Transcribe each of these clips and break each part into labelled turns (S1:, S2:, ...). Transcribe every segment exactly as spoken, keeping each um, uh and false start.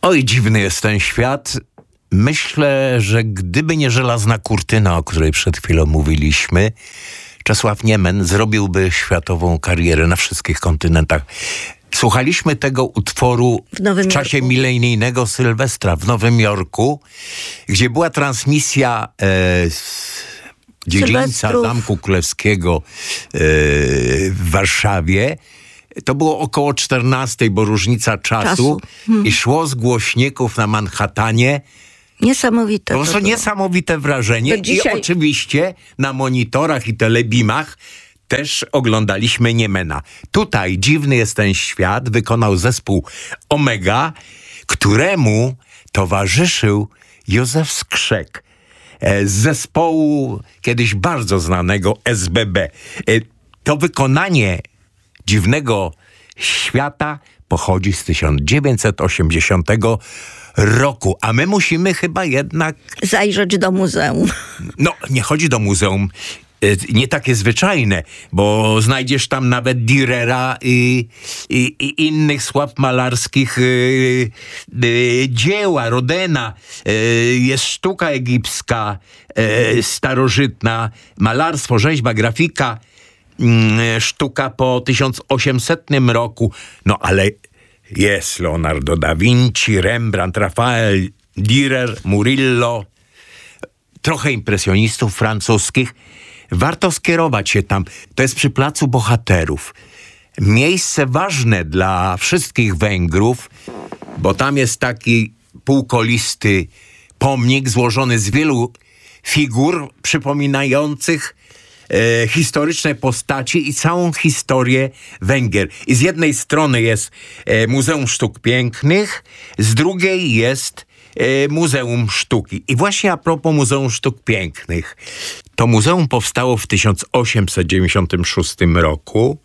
S1: Oj, dziwny jest ten świat. Myślę, że gdyby nie żelazna kurtyna, o której przed chwilą mówiliśmy, Czesław Niemen zrobiłby światową karierę na wszystkich kontynentach. Słuchaliśmy tego utworu w, w czasie Jorku. milenijnego Sylwestra w Nowym Jorku, gdzie była transmisja e, z dziedzińca Zamku Królewskiego e, w Warszawie. To było około czternastej, bo różnica czasu, czasu. Hmm. I szło z głośników na Manhattanie.
S2: Niesamowite.
S1: To, to niesamowite wrażenie. Dzisiaj... I oczywiście na monitorach i telebimach też oglądaliśmy Niemena. Tutaj Dziwny jest ten świat wykonał zespół Omega, któremu towarzyszył Józef Skrzek z zespołu kiedyś bardzo znanego S B B. To wykonanie Dziwnego świata pochodzi z tysiąc dziewięćset osiemdziesiątego roku, a my musimy chyba jednak...
S2: zajrzeć do muzeum.
S1: No, nie chodzi do muzeum. Nie takie zwyczajne, bo znajdziesz tam nawet Dürera i, i, i innych sław malarskich y, y, dzieła, Rodena. Y, jest sztuka egipska, y, starożytna, malarstwo, rzeźba, grafika, y, sztuka po tysiąc osiemsetnym roku. No ale jest Leonardo da Vinci, Rembrandt, Rafael, Dürer, Murillo, trochę impresjonistów francuskich. Warto skierować się tam. To jest przy Placu Bohaterów. Miejsce ważne dla wszystkich Węgrów, bo tam jest taki półkolisty pomnik złożony z wielu figur przypominających e, historyczne postaci i całą historię Węgier. I z jednej strony jest e, Muzeum Sztuk Pięknych, z drugiej jest e, Muzeum Sztuki. I właśnie a propos Muzeum Sztuk Pięknych, to muzeum powstało w tysiąc osiemset dziewięćdziesiątym szóstym roku.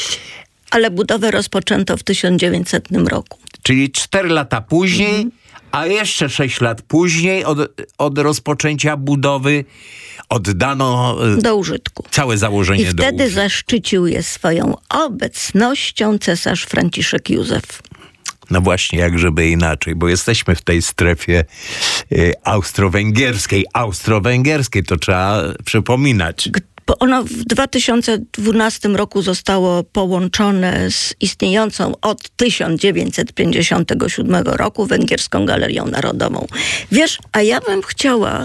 S2: Ale budowę rozpoczęto w tysiąc dziewięćsetnym roku.
S1: Czyli cztery lata później, mm. a jeszcze sześć lat później od, od rozpoczęcia budowy oddano
S2: do użytku.
S1: Całe założenie
S2: I
S1: do
S2: wtedy
S1: użytku.
S2: zaszczycił je swoją obecnością cesarz Franciszek Józef.
S1: No właśnie, jak żeby inaczej, bo jesteśmy w tej strefie y, austro-węgierskiej. Austro-węgierskiej, to trzeba przypominać.
S2: Ono w dwa tysiące dwunastym roku zostało połączone z istniejącą od tysiąc dziewięćset pięćdziesiątego siódmego roku Węgierską Galerią Narodową. Wiesz, a ja bym chciała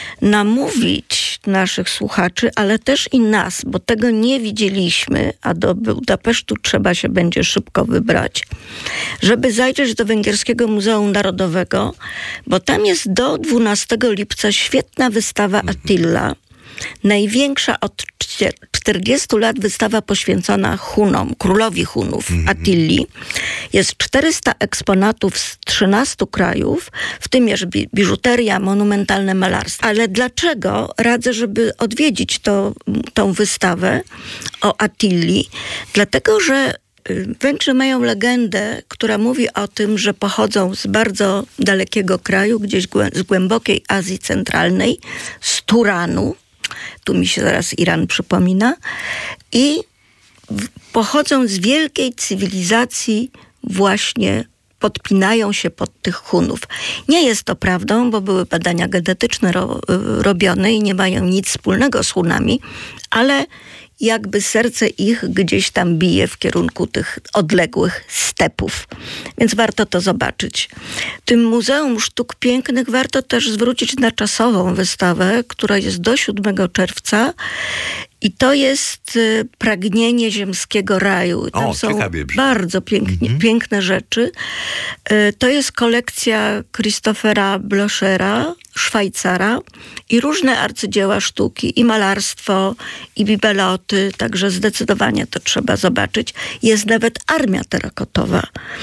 S2: namówić naszych słuchaczy, ale też i nas, bo tego nie widzieliśmy, a do Budapesztu trzeba się będzie szybko wybrać, żeby zajrzeć do Węgierskiego Muzeum Narodowego, bo tam jest do dwunastego lipca świetna wystawa Attila. Największa od czterdziestu lat wystawa poświęcona Hunom, królowi Hunów, mm-hmm. Attilli. Jest czterysta eksponatów z trzynastu krajów, w tym jest bi- biżuteria, monumentalne malarstwo. Ale dlaczego radzę, żeby odwiedzić to, tą wystawę o Attilli? Dlatego, że Węgrzy mają legendę, która mówi o tym, że pochodzą z bardzo dalekiego kraju, gdzieś głę- z głębokiej Azji Centralnej, z Turanu. Tu mi się zaraz Iran przypomina. I w, pochodzą z wielkiej cywilizacji, właśnie podpinają się pod tych Hunów. Nie jest to prawdą, bo były badania genetyczne ro, robione i nie mają nic wspólnego z Hunami, ale jakby serce ich gdzieś tam bije w kierunku tych odległych stepów. Więc warto to zobaczyć. Tym Muzeum Sztuk Pięknych warto też zwrócić na czasową wystawę, która jest do siódmego czerwca. I to jest y, pragnienie ziemskiego raju. Tam
S1: o,
S2: są bardzo pięknie, mm-hmm. piękne rzeczy. Y, to jest kolekcja Christophera Blochera, Szwajcara, i różne arcydzieła sztuki, i malarstwo, i bibeloty, także zdecydowanie to trzeba zobaczyć. Jest nawet armia terakotowa.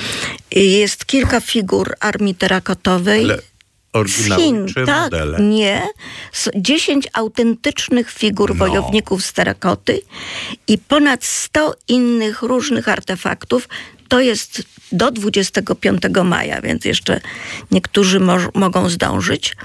S2: Jest kilka figur armii terakotowej.
S1: Ale
S2: z Chin, tak, modele? Nie. dziesięć autentycznych figur no. wojowników z terakoty i ponad sto innych różnych artefaktów. To jest do dwudziestego piątego maja, więc jeszcze niektórzy mo- mogą zdążyć.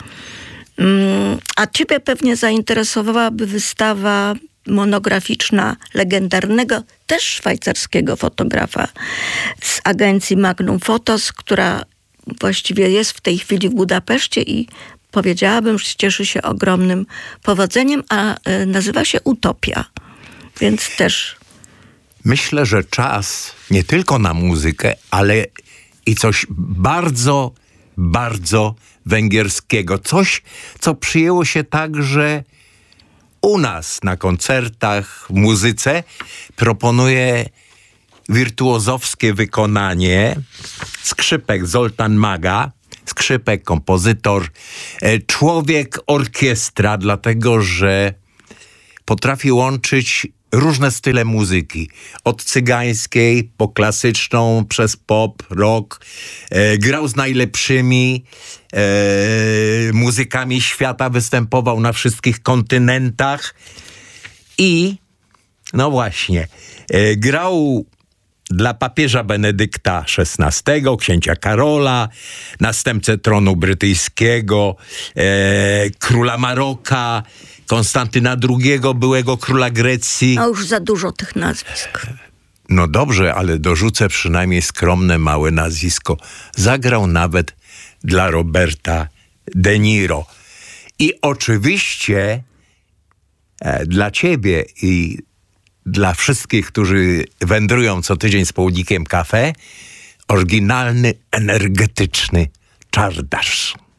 S2: Mm, a ciebie pewnie zainteresowałaby wystawa monograficzna legendarnego, też szwajcarskiego fotografa z agencji Magnum Photos, która właściwie jest w tej chwili w Budapeszcie i powiedziałabym, że cieszy się ogromnym powodzeniem, a y, nazywa się Utopia. Więc też...
S1: Myślę, że czas nie tylko na muzykę, ale i coś bardzo, bardzo węgierskiego. Coś, co przyjęło się także u nas na koncertach, w muzyce. Proponuje wirtuozowskie wykonanie. Skrzypek Zoltán Maga, skrzypek, kompozytor, człowiek orkiestra, dlatego że potrafi łączyć różne style muzyki. Od cygańskiej po klasyczną, przez pop, rock. E, grał z najlepszymi e, muzykami świata, występował na wszystkich kontynentach i no właśnie, e, grał dla papieża Benedykta szesnastego, księcia Karola, następcę tronu brytyjskiego, e, króla Maroka, Konstantyna drugiego, byłego króla Grecji.
S2: A już za dużo tych nazwisk.
S1: No dobrze, ale dorzucę przynajmniej skromne, małe nazwisko. Zagrał nawet dla Roberta De Niro. I oczywiście e, dla ciebie i dla wszystkich, którzy wędrują co tydzień z Południkiem Cafe, oryginalny, energetyczny czardasz.